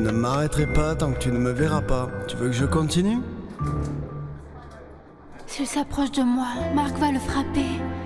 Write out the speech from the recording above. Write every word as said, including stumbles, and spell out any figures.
ne m'arrêterai pas tant que tu ne me verras pas. Tu veux que je continue? S'il s'approche de moi, Marc va le frapper.